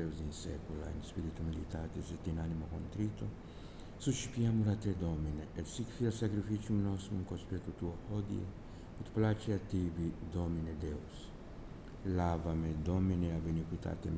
Deus in saecula, in spiritu militatis et in animo contrito, suscipiamur a te, Domine, et sic fiat sacrificium nostrum conspectu tuo hodie, ut placeat tibi, Domine Deus. Lava me, Domine, ab iniquitatem